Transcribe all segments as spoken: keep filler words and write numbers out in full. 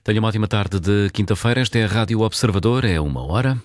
Tenha uma ótima tarde de quinta-feira. Esta é a Rádio Observador, é uma hora.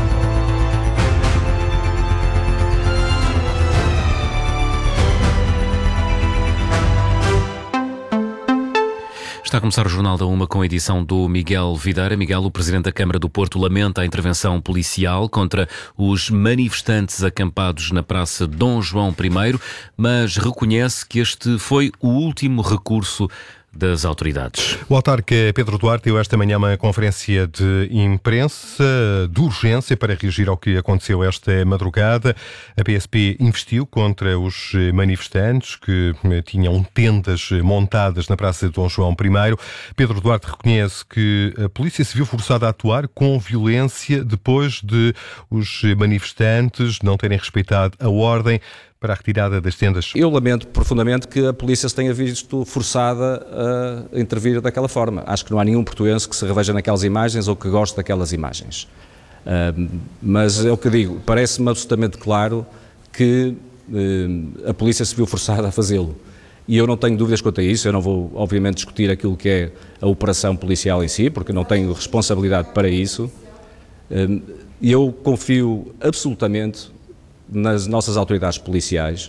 Está a começar o Jornal da Uma com a edição do Miguel Videira. Miguel, o Presidente da Câmara do Porto, lamenta a intervenção policial contra os manifestantes acampados na Praça Dom João I, mas reconhece que este foi o último recurso das autoridades. O autarca Pedro Duarte deu esta manhã uma conferência de imprensa de urgência para reagir ao que aconteceu esta madrugada. A P S P investiu contra os manifestantes que tinham tendas montadas na Praça de Dom João I. Pedro Duarte reconhece que a polícia se viu forçada a atuar com violência depois de os manifestantes não terem respeitado a ordem para a retirada das tendas. Eu lamento profundamente que a polícia se tenha visto forçada a intervir daquela forma. Acho que não há nenhum portuense que se reveja naquelas imagens ou que goste daquelas imagens. Uh, mas é o que digo, parece-me absolutamente claro que uh, a polícia se viu forçada a fazê-lo. E eu não tenho dúvidas quanto a isso, eu não vou, obviamente, discutir aquilo que é a operação policial em si, porque não tenho responsabilidade para isso. Uh, e eu confio absolutamente nas nossas autoridades policiais.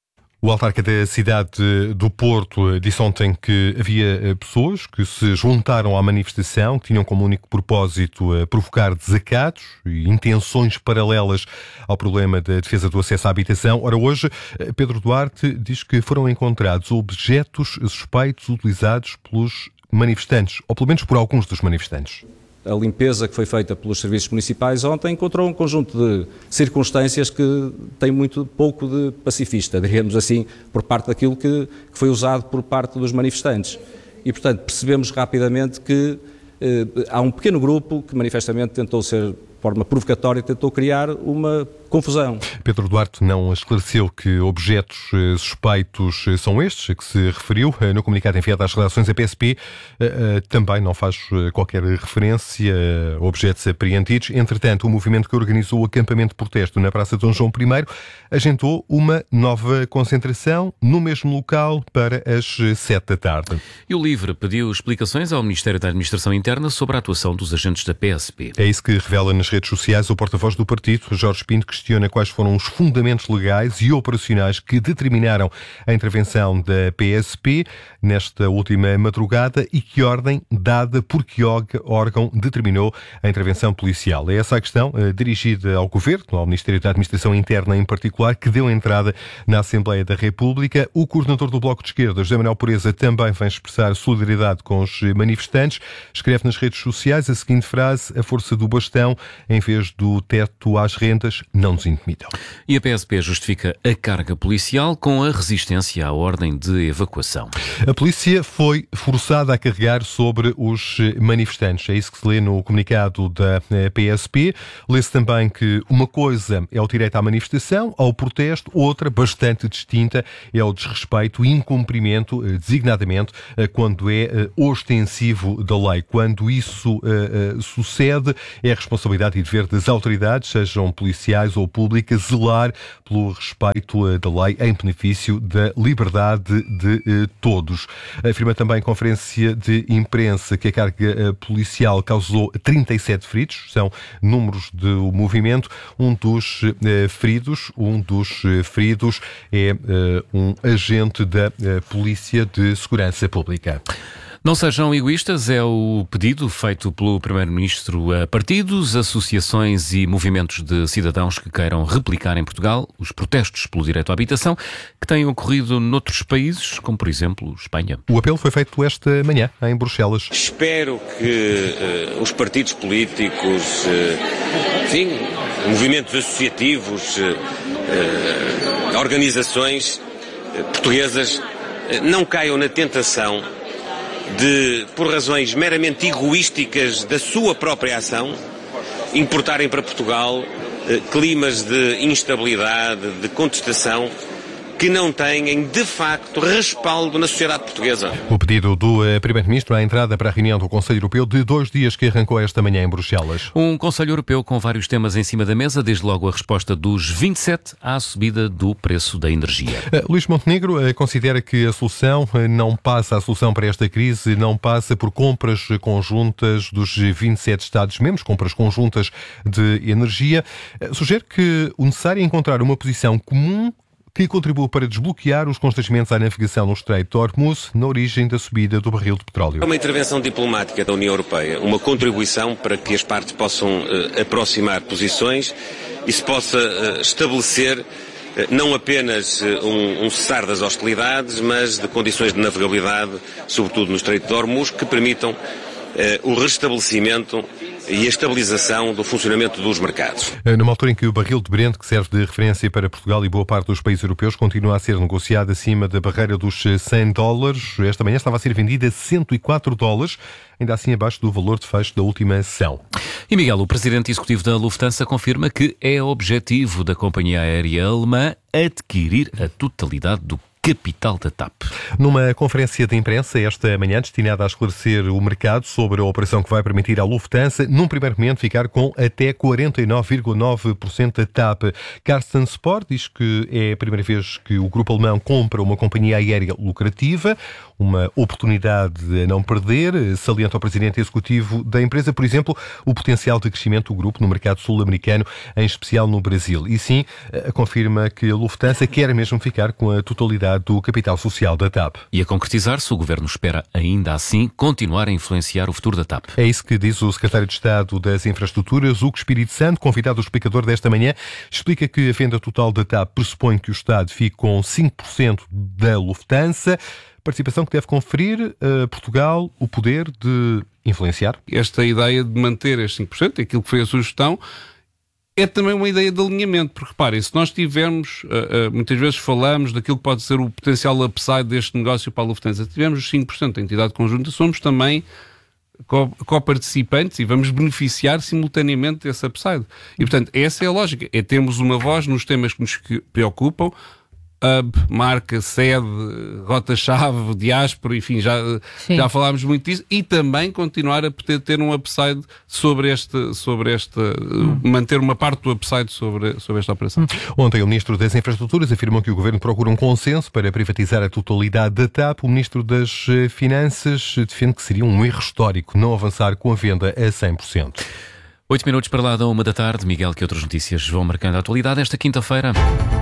O autarca da cidade do Porto disse ontem que havia pessoas que se juntaram à manifestação, que tinham como único propósito provocar desacatos e intenções paralelas ao problema da defesa do acesso à habitação. Ora, hoje, Pedro Duarte diz que foram encontrados objetos suspeitos utilizados pelos manifestantes, ou pelo menos por alguns dos manifestantes. A limpeza que foi feita pelos serviços municipais ontem encontrou um conjunto de circunstâncias que tem muito pouco de pacifista, digamos assim, por parte daquilo que, que foi usado por parte dos manifestantes. E, portanto, percebemos rapidamente que eh, há um pequeno grupo que manifestamente tentou ser, de forma provocatória, tentou criar uma confusão. Pedro Duarte não esclareceu que objetos suspeitos são estes a que se referiu. No comunicado enviado às redações, a P S P também não faz qualquer referência a objetos apreendidos. Entretanto, o movimento que organizou o acampamento de protesto na Praça de Dom João I agendou uma nova concentração no mesmo local para as sete da tarde. E o LIVRE pediu explicações ao Ministério da Administração Interna sobre a atuação dos agentes da P S P. É isso que revela nas redes sociais o porta-voz do partido, Jorge Pinto, que questiona quais foram os fundamentos legais e operacionais que determinaram a intervenção da P S P nesta última madrugada e que ordem dada por que órgão determinou a intervenção policial. É essa a questão eh, dirigida ao Governo, ao Ministério da Administração Interna em particular, que deu entrada na Assembleia da República. O coordenador do Bloco de Esquerda, José Manuel Pureza, também vem expressar solidariedade com os manifestantes. Escreve nas redes sociais a seguinte frase: a força do bastão, em vez do teto às rendas, não nos intimidam. E a P S P justifica a carga policial com a resistência à ordem de evacuação. A polícia foi forçada a carregar sobre os manifestantes. É isso que se lê no comunicado da P S P. Lê-se também que uma coisa é o direito à manifestação, ao protesto, outra, bastante distinta, é o desrespeito e incumprimento, designadamente, quando é ostensivo da lei. Quando isso uh, sucede, é a responsabilidade e dever das autoridades, sejam policiais ou públicas, zelar pelo respeito da lei em benefício da liberdade de todos. Afirma também em conferência de imprensa que a carga policial causou trinta e sete feridos, são números do movimento. Um dos feridos, um dos feridos é um agente da Polícia de Segurança Pública. Não sejam egoístas, é o pedido feito pelo Primeiro-Ministro a partidos, associações e movimentos de cidadãos que queiram replicar em Portugal os protestos pelo direito à habitação que têm ocorrido noutros países, como por exemplo Espanha. O apelo foi feito esta manhã em Bruxelas. Espero que uh, os partidos políticos, uh, enfim, movimentos associativos, uh, uh, organizações uh, portuguesas uh, não caiam na tentação de, por razões meramente egoísticas da sua própria ação, importarem para Portugal eh, climas de instabilidade, de contestação, que não têm, de facto, respaldo na sociedade portuguesa. O pedido do Primeiro-Ministro à entrada para a reunião do Conselho Europeu de dois dias que arrancou esta manhã em Bruxelas. Um Conselho Europeu com vários temas em cima da mesa, desde logo a resposta dos vinte e sete à subida do preço da energia. Luís Montenegro considera que a solução não passa, a solução para esta crise não passa por compras conjuntas dos vinte e sete Estados-membros, compras conjuntas de energia. Sugere que o necessário é encontrar uma posição comum que contribua para desbloquear os constrangimentos à navegação no Estreito de Hormuz, na origem da subida do barril de petróleo. É uma intervenção diplomática da União Europeia, uma contribuição para que as partes possam uh, aproximar posições e se possa uh, estabelecer uh, não apenas uh, um, um cessar das hostilidades, mas de condições de navegabilidade, sobretudo no Estreito de Hormuz, que permitam uh, o restabelecimento e a estabilização do funcionamento dos mercados. Numa altura em que o barril de Brent, que serve de referência para Portugal e boa parte dos países europeus, continua a ser negociado acima da barreira dos cem dólares, esta manhã estava a ser vendida a cento e quatro dólares, ainda assim abaixo do valor de fecho da última sessão. E Miguel, o presidente executivo da Lufthansa, confirma que é objetivo da companhia aérea alemã adquirir a totalidade do capital da T A P. Numa conferência de imprensa esta manhã destinada a esclarecer o mercado sobre a operação que vai permitir à Lufthansa, num primeiro momento, ficar com até quarenta e nove vírgula nove por cento da T A P. Carsten Spohr diz que é a primeira vez que o grupo alemão compra uma companhia aérea lucrativa, uma oportunidade a não perder. Salienta ao presidente executivo da empresa, por exemplo, o potencial de crescimento do grupo no mercado sul-americano, em especial no Brasil. E sim, confirma que a Lufthansa quer mesmo ficar com a totalidade do capital social da T A P. E a concretizar-se, o Governo espera ainda assim continuar a influenciar o futuro da T A P. É isso que diz o secretário de Estado das Infraestruturas, Hugo Espírito Santo, convidado do explicador desta manhã, explica que a venda total da T A P pressupõe que o Estado fique com cinco por cento da Lufthansa, participação que deve conferir a Portugal o poder de influenciar. Esta ideia de manter estes cinco por cento, aquilo que foi a sugestão, é também uma ideia de alinhamento, porque reparem, se nós tivermos, uh, uh, muitas vezes falamos daquilo que pode ser o potencial upside deste negócio para a Lufthansa, se tivermos os cinco por cento da entidade conjunta, somos também co-participantes e vamos beneficiar simultaneamente desse upside. E, portanto, essa é a lógica, é termos uma voz nos temas que nos preocupam, hub, marca, sede, rota-chave, diáspora, enfim, já, já falámos muito disso, e também continuar a poder ter um upside sobre este, sobre este hum. manter uma parte do upside sobre, sobre esta operação. Hum. Ontem o Ministro das Infraestruturas afirmou que o Governo procura um consenso para privatizar a totalidade da T A P. O Ministro das Finanças defende que seria um erro histórico não avançar com a venda a cem por cento. Oito minutos para lá da uma da tarde. Miguel, que outras notícias vão marcando a atualidade esta quinta-feira?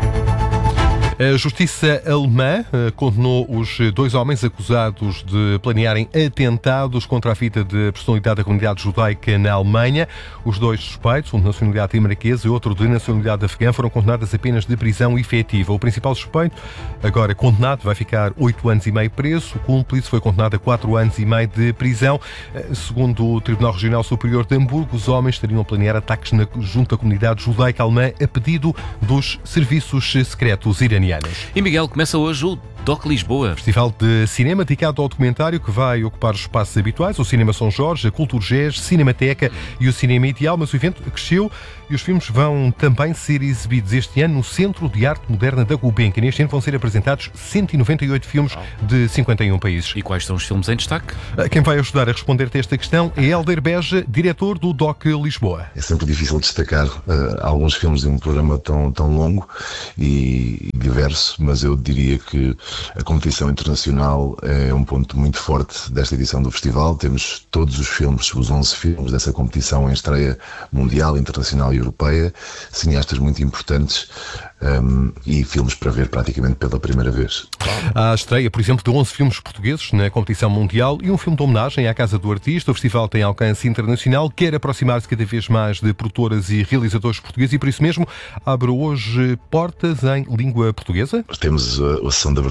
A Justiça alemã condenou os dois homens acusados de planearem atentados contra a fita de personalidade da comunidade judaica na Alemanha. Os dois suspeitos, um de nacionalidade dinamarquesa e outro de nacionalidade afegã, foram condenados a penas de prisão efetiva. O principal suspeito, agora condenado, vai ficar oito anos e meio preso. O cúmplice foi condenado a quatro anos e meio de prisão. Segundo o Tribunal Regional Superior de Hamburgo, os homens estariam a planear ataques na, junto à comunidade judaica alemã a pedido dos serviços secretos iranianos. E Miguel, começa hoje o Doc Lisboa. Festival de cinema dedicado ao documentário que vai ocupar os espaços habituais, o Cinema São Jorge, a Culturgés, Cinemateca e o Cinema Ideal, mas o evento cresceu e os filmes vão também ser exibidos este ano no Centro de Arte Moderna da Gulbenkian. Neste ano vão ser apresentados cento e noventa e oito filmes de cinquenta e um países. E quais são os filmes em destaque? Quem vai ajudar a responder-te a esta questão é Hélder Beja, diretor do Doc Lisboa. É sempre difícil destacar uh, alguns filmes de um programa tão, tão longo e diverso, mas eu diria que a competição internacional é um ponto muito forte desta edição do festival. Temos todos os filmes, os onze filmes dessa competição em estreia mundial, internacional e europeia, cineastas muito importantes um, e filmes para ver praticamente pela primeira vez. Há a estreia, por exemplo, de onze filmes portugueses na competição mundial e um filme de homenagem à Casa do Artista. O festival tem alcance internacional, quer aproximar-se cada vez mais de produtoras e realizadores portugueses e, por isso mesmo, abre hoje portas em língua portuguesa. Temos a, a sessão de abertura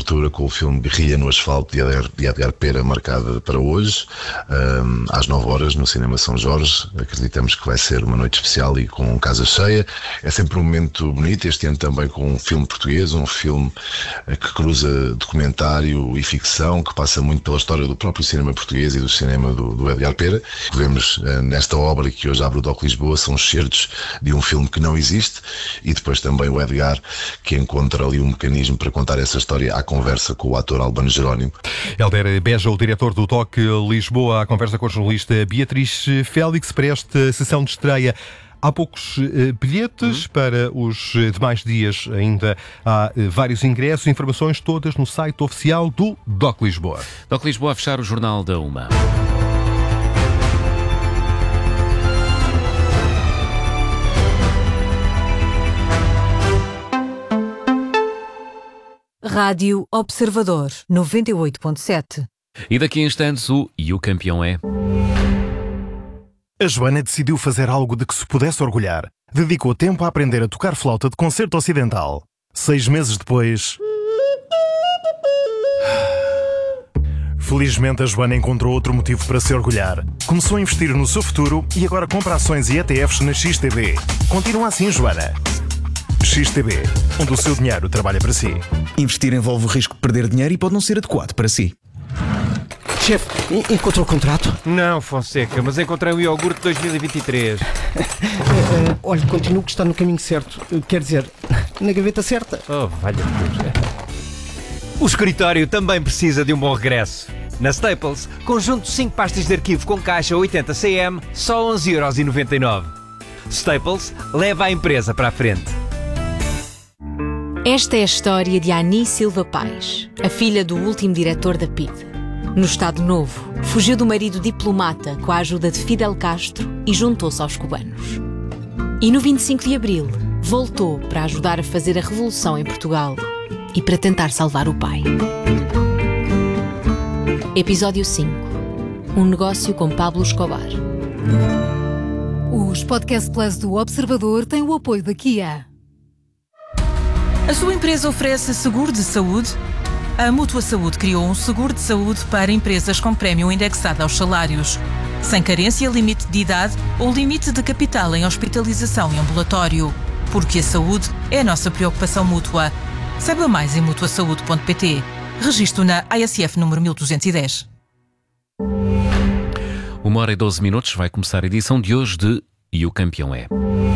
abertura com o filme Guerrilha no Asfalto de Edgar, de Edgar Pera, marcada para hoje, um, às nove horas, no Cinema São Jorge. Acreditamos que vai ser uma noite especial e com casa cheia. É sempre um momento bonito, este ano também com um filme português, um filme que cruza documentário e ficção, que passa muito pela história do próprio cinema português e do cinema do, do Edgar Pera. O que vemos uh, nesta obra que hoje abre o D O C Lisboa são excertos de um filme que não existe, e depois também o Edgar, que encontra ali um mecanismo para contar essa história à conversa com o ator Albano Jerónimo. Helder Beja, o diretor do D O C Lisboa, à conversa com a jornalista Beatriz Félix para esta sessão de estreia. Há poucos uh, bilhetes, uhum. Para os uh, demais dias ainda há uh, vários ingressos, informações todas no site oficial do D O C Lisboa. D O C Lisboa a fechar o Jornal da Uma. Rádio Observador, noventa e oito ponto sete. E daqui a instantes o E o Campeão é... A Joana decidiu fazer algo de que se pudesse orgulhar. Dedicou tempo a aprender a tocar flauta de concerto ocidental. Seis meses depois... Felizmente a Joana encontrou outro motivo para se orgulhar. Começou a investir no seu futuro e agora compra ações e E T Fs na X T B. Continua assim, Joana. X T B, onde o seu dinheiro trabalha para si. Investir envolve o risco de perder dinheiro e pode não ser adequado para si. Chefe, encontrou o contrato? Não, Fonseca, mas encontrei um iogurte dois mil e vinte e três. uh, uh, olha, continuo que está no caminho certo. Uh, quer dizer, na gaveta certa. Oh, valha-me Deus. O escritório também precisa de um bom regresso. Na Staples, conjunto de cinco pastas de arquivo com caixa oitenta centímetros, só onze euros e noventa e nove. Staples leva a empresa para a frente. Esta é a história de Ani Silva Paes, a filha do último diretor da P I D. No Estado Novo, fugiu do marido diplomata com a ajuda de Fidel Castro e juntou-se aos cubanos. E no vinte e cinco de Abril, voltou para ajudar a fazer a revolução em Portugal e para tentar salvar o pai. Episódio cinco. Um negócio com Pablo Escobar. Os Podcast Plus do Observador têm o apoio da Kia. A sua empresa oferece seguro de saúde? A Mútua Saúde criou um seguro de saúde para empresas com prémio indexado aos salários, sem carência, limite de idade ou limite de capital em hospitalização e ambulatório. Porque a saúde é a nossa preocupação mútua. Saiba mais em mutua saúde ponto pt. Registro na A S F número mil duzentos e dez. Uma hora e doze minutos vai começar a edição de hoje de E o Campeão é...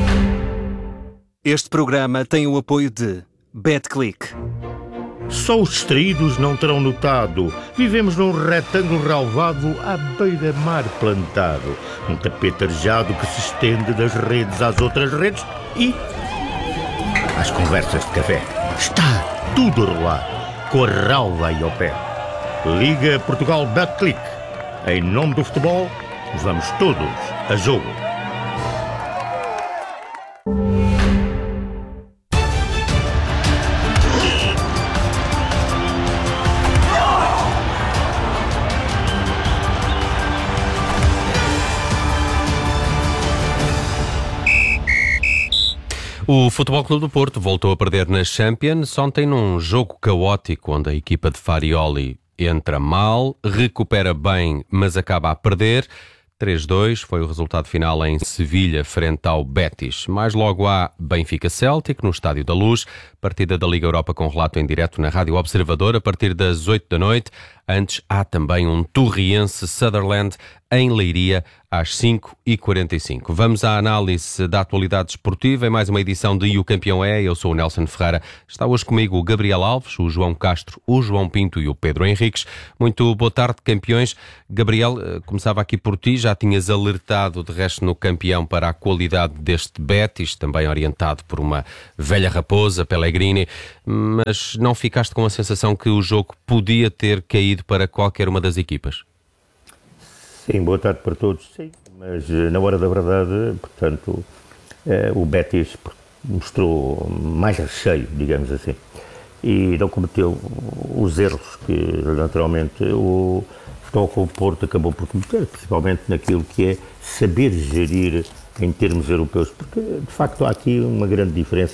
Este programa tem o apoio de BetClick. Só os distraídos não terão notado. Vivemos num retângulo relvado à beira-mar plantado. Um tapete arejado que se estende das redes às outras redes e... às conversas de café. Está tudo a rolar, com a relva aí ao pé. Liga Portugal BetClick. Em nome do futebol, vamos todos a jogo. O Futebol Clube do Porto voltou a perder na Champions ontem num jogo caótico onde a equipa de Farioli entra mal, recupera bem, mas acaba a perder. três a dois foi o resultado final em Sevilha frente ao Betis. Mais logo há Benfica Celtic no Estádio da Luz, partida da Liga Europa com relato em direto na Rádio Observador a partir das oito da noite. Antes há também um Torriense Sutherland em Leiria às cinco e quarenta e cinco. Vamos à análise da atualidade esportiva em mais uma edição de E o Campeão é. Eu sou o Nelson Ferreira. Está hoje comigo o Gabriel Alves, o João Castro, o João Pinto e o Pedro Henriques. Muito boa tarde, campeões. Gabriel, começava aqui por ti. Já tinhas alertado de resto no campeão para a qualidade deste Betis, também orientado por uma velha raposa, Pellegrini, mas não ficaste com a sensação que o jogo podia ter caído para qualquer uma das equipas? Sim, boa tarde para todos, sim, mas na hora da verdade, portanto, eh, o Betis mostrou mais recheio, digamos assim, e não cometeu os erros que naturalmente o Futebol Clube do Porto acabou por cometer, principalmente naquilo que é saber gerir em termos europeus, porque de facto há aqui uma grande diferença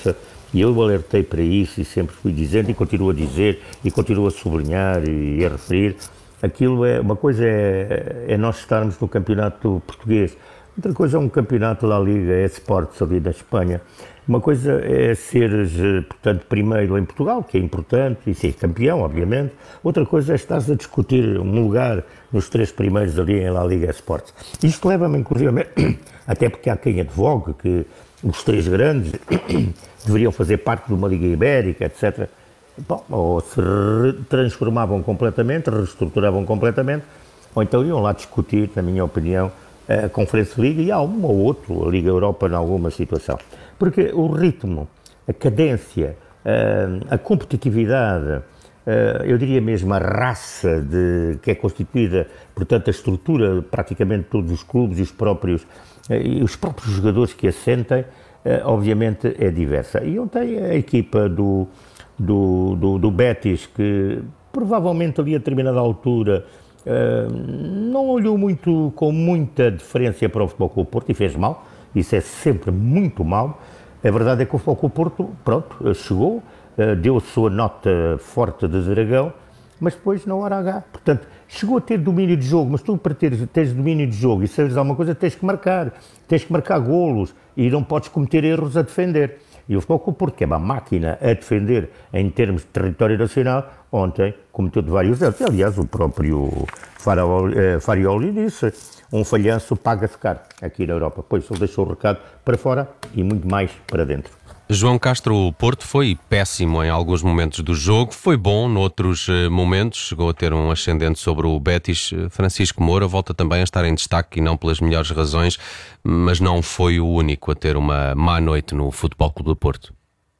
E eu alertei para isso e sempre fui dizendo e continuo a dizer e continuo a sublinhar e a referir. Aquilo é, uma coisa é, é nós estarmos no campeonato português, outra coisa é um campeonato La Liga, é Sports ali da Espanha. Uma coisa é seres, portanto, primeiro em Portugal, que é importante, e ser campeão, obviamente. Outra coisa é estares a discutir um lugar nos três primeiros ali em La Liga Sports. Isto leva-me, inclusive, até porque há quem advogue que os três grandes deveriam fazer parte de uma Liga Ibérica, etcétera. Bom, ou se transformavam completamente, reestruturavam completamente, ou então iam lá discutir, na minha opinião, a Conference League e há um ou outro, a Liga Europa, em alguma situação. Porque o ritmo, a cadência, a competitividade, eu diria mesmo a raça de, que é constituída, portanto, a estrutura, praticamente todos os clubes e os próprios, e os próprios jogadores que assentem, obviamente é diversa. E ontem a equipa do, do, do, do Betis, que provavelmente ali a determinada altura não olhou muito, com muita deferência para o Futebol Clube Porto e fez mal, isso é sempre muito mal. A verdade é que o Futebol Clube Porto, pronto, chegou, deu a sua nota forte de dragão, mas depois na hora H, portanto, chegou a ter domínio de jogo, mas tu para teres, teres domínio de jogo e saberes alguma coisa tens que marcar, tens que marcar golos e não podes cometer erros a defender. E o Futebol Clube Porto, que é uma máquina a defender em termos de território nacional, ontem cometeu de vários erros. Aliás, o próprio Farioli disse, um falhanço paga-se caro aqui na Europa. Pois ele deixou o recado para fora e muito mais para dentro. João Castro, o Porto foi péssimo em alguns momentos do jogo, foi bom noutros momentos, chegou a ter um ascendente sobre o Betis. Francisco Moura volta também a estar em destaque e não pelas melhores razões, mas não foi o único a ter uma má noite no Futebol Clube do Porto.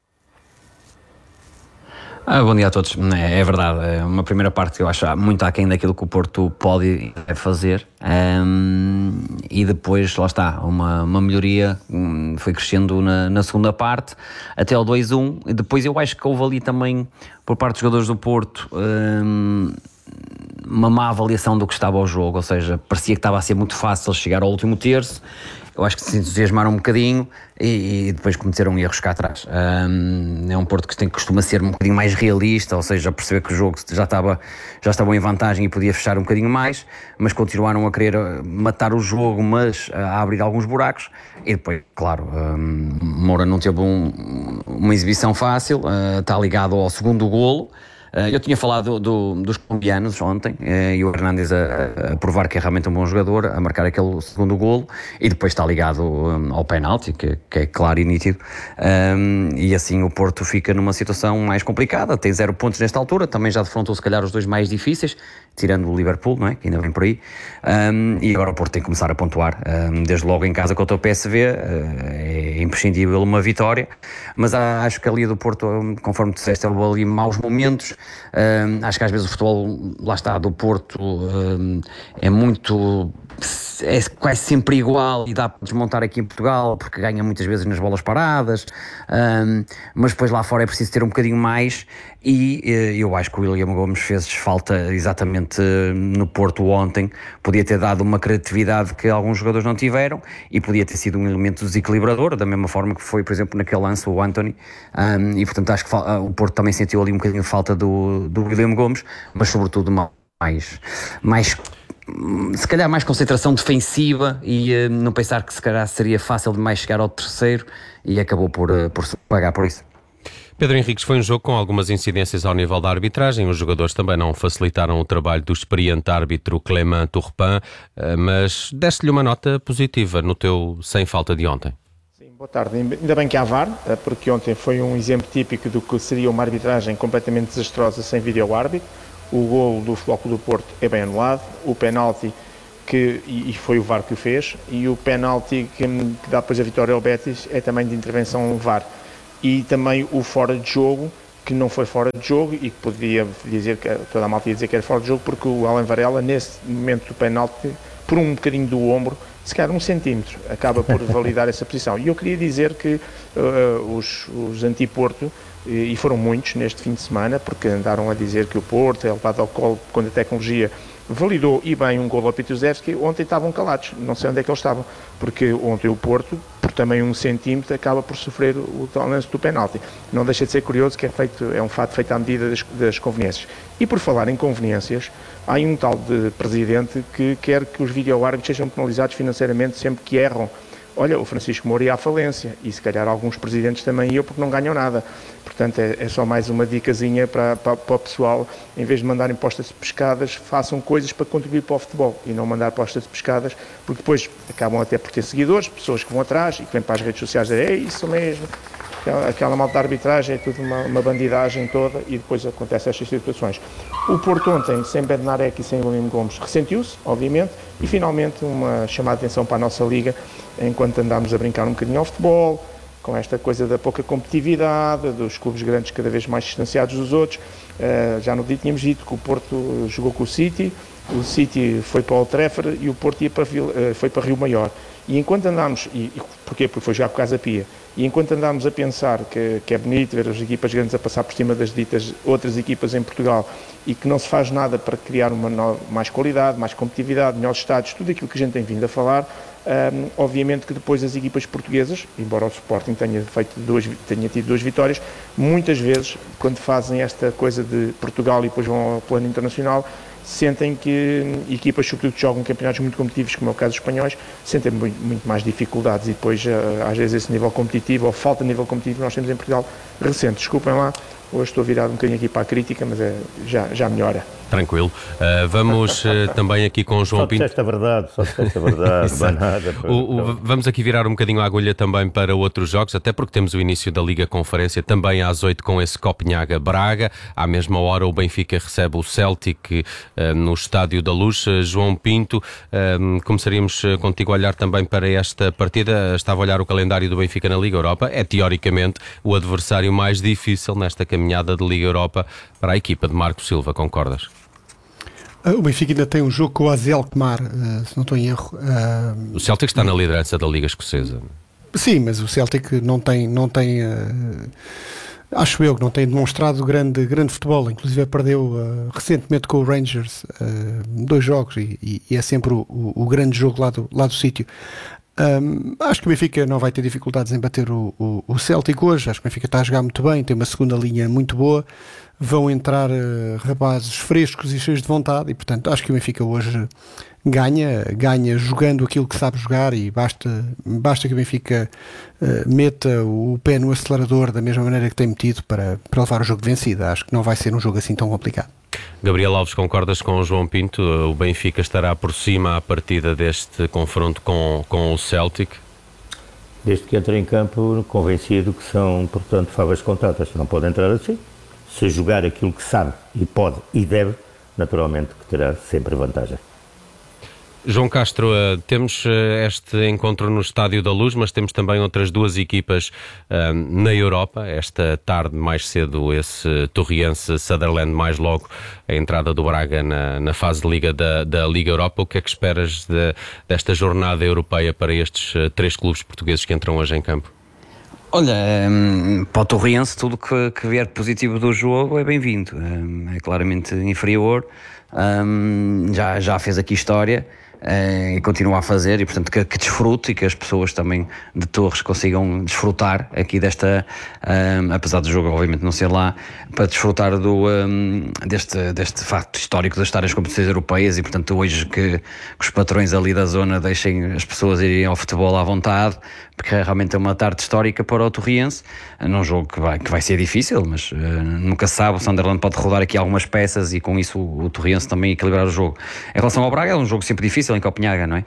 Ah, bom dia a todos. É, é verdade, é uma primeira parte que eu acho muito aquém daquilo que o Porto pode fazer, um, e depois, lá está, uma, uma melhoria, um, foi crescendo na, na segunda parte, até ao dois a um, e depois eu acho que houve ali também, por parte dos jogadores do Porto, um, uma má avaliação do que estava ao jogo, ou seja, parecia que estava a ser muito fácil chegar ao último terço. Eu acho que se entusiasmaram um bocadinho e, e depois cometeram erros cá atrás. Um, é um Porto que tem, costuma ser um bocadinho mais realista, ou seja, perceber que o jogo já estava, já estava em vantagem e podia fechar um bocadinho mais, mas continuaram a querer matar o jogo, mas a abrir alguns buracos. E depois, claro, um, Moura não teve um, uma exibição fácil, uh, está ligado ao segundo golo. Eu tinha falado do, dos colombianos ontem, e o Hernández a, a provar que é realmente um bom jogador, a marcar aquele segundo golo, e depois está ligado um, ao penalti, que, que é claro e nítido, um, e assim o Porto fica numa situação mais complicada, tem zero pontos nesta altura, também já defrontou se calhar os dois mais difíceis, tirando o Liverpool, não é? Que ainda vem por aí, um, e agora o Porto tem que começar a pontuar, um, desde logo em casa contra o P S V, uh, é imprescindível uma vitória, mas há, acho que ali do Porto, conforme disseste, houve ali maus momentos. Um, acho que às vezes o futebol, lá está, do Porto, um, é muito, é quase sempre igual e dá para desmontar aqui em Portugal porque ganha muitas vezes nas bolas paradas, um, mas depois lá fora é preciso ter um bocadinho mais, e eu acho que o William Gomes fez falta exatamente no Porto ontem, podia ter dado uma criatividade que alguns jogadores não tiveram e podia ter sido um elemento desequilibrador, da mesma forma que foi, por exemplo, naquele lance o Anthony, um, e portanto acho que o Porto também sentiu ali um bocadinho de falta do, do William Gomes, mas sobretudo mais, mais se calhar mais concentração defensiva e uh, não pensar que se calhar seria fácil demais chegar ao terceiro, e acabou por, uh, por pagar por isso. Pedro Henriques, foi um jogo com algumas incidências ao nível da arbitragem, os jogadores também não facilitaram o trabalho do experiente árbitro Clément Turpin, mas deste-lhe uma nota positiva no teu sem falta de ontem. Sim, boa tarde. Ainda bem que há V A R, porque ontem foi um exemplo típico do que seria uma arbitragem completamente desastrosa sem vídeo-árbitro. O golo do Futebol Clube do Porto é bem anulado, o penalti, que, e foi o V A R que o fez, e o penalti que, que dá depois a vitória ao Betis é também de intervenção V A R. E também o fora de jogo, que não foi fora de jogo e que podia dizer, que toda a malta ia dizer que era fora de jogo, porque o Alan Varela, nesse momento do penalti, por um bocadinho do ombro, se calhar um centímetro, acaba por validar essa posição. E eu queria dizer que uh, os, os anti-Porto, e foram muitos neste fim de semana, porque andaram a dizer que o Porto é levado ao colo quando a tecnologia validou e bem um gol ao Petrusevski, ontem estavam calados, não sei onde é que eles estavam, porque ontem o Porto, portanto, também um centímetro, acaba por sofrer o tal lance do penalti. Não deixa de ser curioso que é, feito, é um fato feito à medida das, das conveniências. E por falar em conveniências, há um tal de presidente que quer que os vídeo-árbitros sejam penalizados financeiramente sempre que erram. Olha, o Francisco Moura ia à falência e se calhar alguns presidentes também iam porque não ganham nada. Portanto, é, é só mais uma dicasinha para, para, para o pessoal, em vez de mandarem postas de pescadas, façam coisas para contribuir para o futebol e não mandar postas de pescadas, porque depois acabam até por ter seguidores, pessoas que vão atrás e que vêm para as redes sociais dizer, é isso mesmo, aquela, aquela malta de arbitragem é tudo uma, uma bandidagem toda e depois acontecem estas situações. O Porto ontem, sem Bednarek e sem William Gomes, ressentiu-se, obviamente, e finalmente uma chamada de atenção para a nossa Liga, enquanto andámos a brincar um bocadinho ao futebol, com esta coisa da pouca competitividade, dos clubes grandes cada vez mais distanciados dos outros. Uh, já no dia tínhamos dito que o Porto jogou com o City, o City foi para o Old Trafford e o Porto ia para, uh, foi para Rio Maior. E enquanto andámos, e, e porquê? Porque foi jogar com Casa Pia, e enquanto andámos a pensar que, que é bonito ver as equipas grandes a passar por cima das ditas outras equipas em Portugal e que não se faz nada para criar uma nova, mais qualidade, mais competitividade, melhores estádios, tudo aquilo que a gente tem vindo a falar, um, obviamente que depois as equipas portuguesas, embora o Sporting tenha, feito duas, tenha tido duas vitórias, muitas vezes, quando fazem esta coisa de Portugal e depois vão ao plano internacional, sentem que equipas, sobretudo que jogam campeonatos muito competitivos, como é o caso dos espanhóis, sentem muito, muito mais dificuldades e depois, às vezes, esse nível competitivo, ou falta de nível competitivo, nós temos em Portugal recente. Desculpem lá, hoje estou virado um bocadinho aqui para a crítica, mas é, já, já melhora. Tranquilo. Uh, vamos uh, também aqui com o João só Pinto. Só disseste a verdade, só disseste a verdade. Banada, o, o, vamos aqui virar um bocadinho a agulha também para outros jogos, até porque temos o início da Liga Conferência, também às oito com esse Copenhaga-Braga. À mesma hora o Benfica recebe o Celtic uh, no Estádio da Luz. Uh, João Pinto, uh, começaríamos contigo a olhar também para esta partida. Estava a olhar o calendário do Benfica na Liga Europa. É teoricamente o adversário mais difícil nesta caminhada de Liga Europa para a equipa de Marco Silva, concordas? O Benfica ainda tem um jogo com o A Z Alkmaar, uh, se não estou em erro. Uh, o Celtic está na liderança da Liga Escocesa. Sim, mas o Celtic não tem, não tem uh, acho eu que não tem demonstrado grande, grande futebol. Inclusive perdeu uh, recentemente com o Rangers uh, dois jogos e, e, e é sempre o, o, o grande jogo lá do, lá do sítio. Um, acho que o Benfica não vai ter dificuldades em bater o, o, o Celtic hoje. Acho que o Benfica está a jogar muito bem, tem uma segunda linha muito boa, vão entrar uh, rapazes frescos e cheios de vontade e portanto acho que o Benfica hoje ganha, ganha jogando aquilo que sabe jogar e basta, basta que o Benfica uh, meta o pé no acelerador da mesma maneira que tem metido para, para levar o jogo de vencida. Acho que não vai ser um jogo assim tão complicado. Gabriel Alves, concordas com o João Pinto? O Benfica estará por cima à partida deste confronto com, com o Celtic? Desde que entra em campo, convencido que são, portanto, favas contadas. Não pode entrar assim. Se jogar aquilo que sabe e pode e deve, naturalmente que terá sempre vantagem. João Castro, temos este encontro no Estádio da Luz, mas temos também outras duas equipas um, na Europa. Esta tarde, mais cedo, esse Torriense Sutherland, mais logo a entrada do Braga na, na fase de Liga da, da Liga Europa. O que é que esperas de, desta jornada europeia para estes uh, três clubes portugueses que entram hoje em campo? Olha, um, para o Torriense tudo que, que vier positivo do jogo é bem-vindo. Um, é claramente inferior, um, já, já fez aqui história. Uh, e continua a fazer e portanto que, que desfrute e que as pessoas também de Torres consigam desfrutar aqui desta, um, apesar do jogo obviamente não ser lá, para desfrutar do, um, deste, deste facto histórico de estar as competições europeias e portanto hoje que, que os patrões ali da zona deixem as pessoas irem ao futebol à vontade, porque realmente é uma tarde histórica para o Torriense, num jogo que vai, que vai ser difícil, mas uh, nunca se sabe, o Sunderland pode rodar aqui algumas peças e com isso o, o Torriense também equilibrar o jogo. Em relação ao Braga, é um jogo sempre difícil em Copenhaga, não é?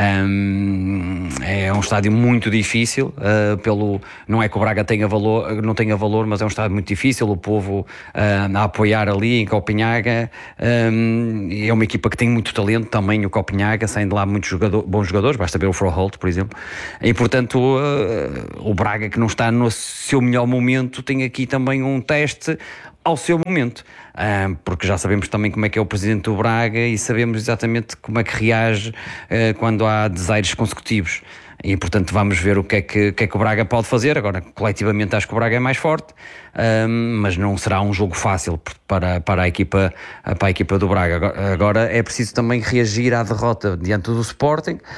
Um, é um estádio muito difícil, uh, pelo, não é que o Braga tenha valor, não tenha valor, mas é um estádio muito difícil, o povo uh, a apoiar ali em Copenhaga, um, é uma equipa que tem muito talento também, o Copenhaga, saem de lá muitos jogador, bons jogadores, basta ver o Froholt, por exemplo, e portanto uh, o Braga, que não está no seu melhor momento, tem aqui também um teste ao seu momento, uh, porque já sabemos também como é que é o presidente do Braga e sabemos exatamente como é que reage uh, quando há desaires consecutivos e portanto vamos ver o que é que, que é que o Braga pode fazer. Agora coletivamente acho que o Braga é mais forte, uh, mas não será um jogo fácil para, para, a equipa, para a equipa do Braga. Agora, agora é preciso também reagir à derrota diante do Sporting.